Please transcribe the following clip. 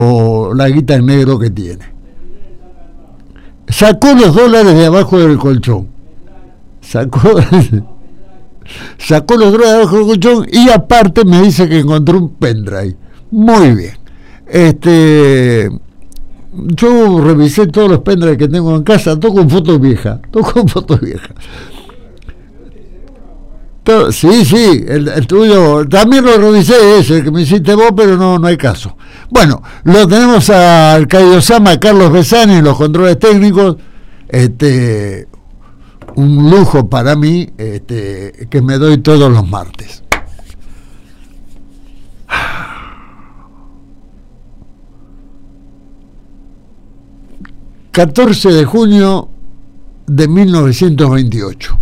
o la guita en negro que tiene. Sacó los dólares de abajo del colchón. Sacó los dólares de abajo del colchón y aparte me dice que encontró un pendrive. Muy bien. Yo revisé todos los pendrives que tengo en casa, todo con fotos viejas. Sí, el tuyo, también lo revisé, ese que me hiciste vos, pero no hay caso. Bueno, lo tenemos al Kaiosama Carlos Besani en los controles técnicos. Un lujo para mí, que me doy todos los martes. 14 de junio de 1928.